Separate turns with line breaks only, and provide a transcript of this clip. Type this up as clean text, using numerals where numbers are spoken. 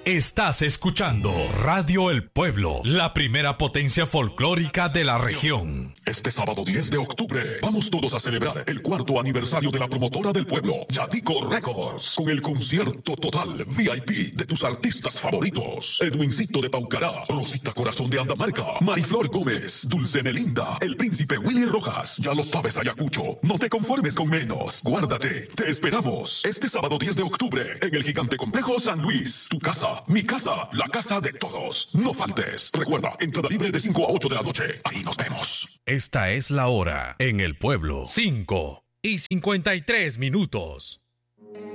Estás escuchando Radio El Pueblo, la primera potencia folclórica de la región.
Este sábado 10 de octubre vamos todos a celebrar el 4º aniversario de la promotora del pueblo, Yatico Records, con el concierto total VIP de tus artistas favoritos: Edwincito de Paucará, Rosita Corazón de Andamarca, Mariflor Gómez, Dulce Nelinda, el príncipe Willy Rojas. Ya lo sabes, Ayacucho, no te conformes con menos. Guárdate, te esperamos este sábado 10 de octubre en el Gigante Complejo San Luis. Tu casa, mi casa, la casa de todos. No faltes. Recuerda, entrada libre de 5 a 8 de la noche. Ahí nos vemos.
Esta es la hora en El Pueblo. 5:53.